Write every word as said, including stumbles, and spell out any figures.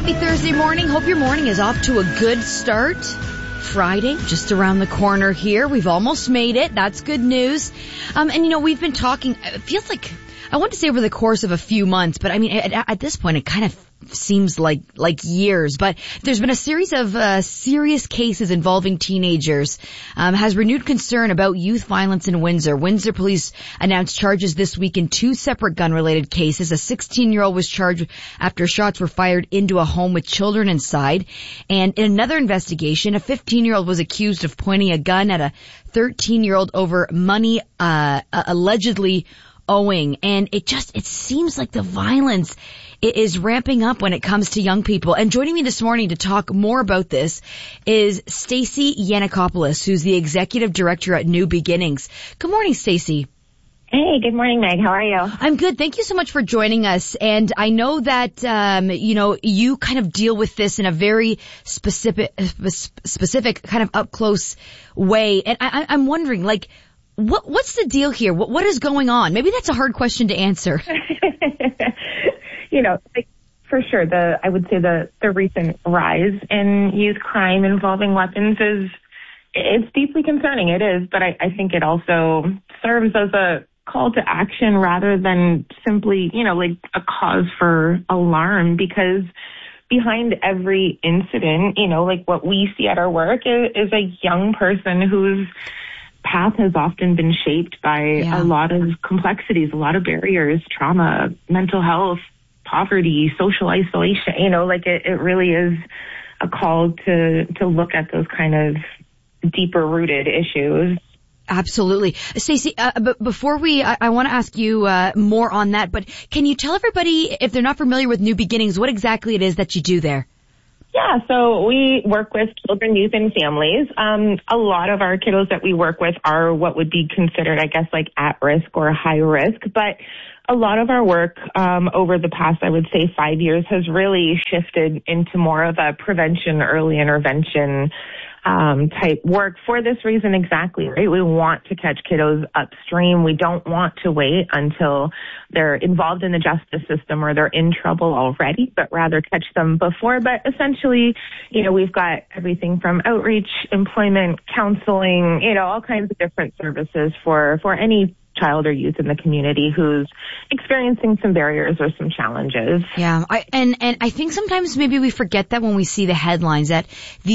Happy Thursday morning. Hope your morning is off to a good start. Friday, just around the corner here. We've almost made it. That's good news. Um, and you know, we've been talking, it feels like, I want to say over the course of a few months, but I mean, at, at this point, it kind of seems like, like years, but there's been a series of, uh, serious cases involving teenagers, um, has renewed concern about youth violence in Windsor. Windsor police announced charges this week in two separate gun-related cases. A sixteen year old was charged after shots were fired into a home with children inside. And in another investigation, a fifteen year old was accused of pointing a gun at a thirteen year old over money, uh, allegedly owing. And it just, it seems like the violence is ramping up when it comes to young people. And joining me this morning to talk more about this is Stacey Yannikopoulos, who's the executive director at New Beginnings. Good morning, Stacey. Hey, good morning, Meg. How are you? I'm good. Thank you so much for joining us. And I know that, um, you know, you kind of deal with this in a very specific, specific kind of up close way. And I, I'm wondering, like, what, what's the deal here? What, what is going on? Maybe that's a hard question to answer. You know, like, for sure, the I would say the, the recent rise in youth crime involving weapons is, it's deeply concerning. It is, but I, I think it also serves as a call to action rather than simply, you know, like a cause for alarm, because behind every incident, you know, like what we see at our work is, is a young person whose path has often been shaped by yeah. a lot of complexities, a lot of barriers, trauma, mental health, poverty, social isolation. You know, like it, it really is a call to, to look at those kind of deeper rooted issues. Absolutely. Stacey, uh, but before we, I, I want to ask you uh, more on that, but can you tell everybody, if they're not familiar with New Beginnings, what exactly it is that you do there? Yeah, so we work with children, youth, and families. Um, a lot of our kiddos that we work with are what would be considered, I guess, like at risk or high risk. But a lot of our work um, over the past, I would say, five years has really shifted into more of a prevention, early intervention um, type work for this reason exactly, right? We want to catch kiddos upstream. We don't want to wait until they're involved in the justice system or they're in trouble already, but rather catch them before. But essentially, you know, we've got everything from outreach, employment, counseling, you know, all kinds of different services for, for any child or youth in the community who's experiencing some barriers or some challenges. Yeah, I, and, and I think sometimes maybe we forget that when we see the headlines that the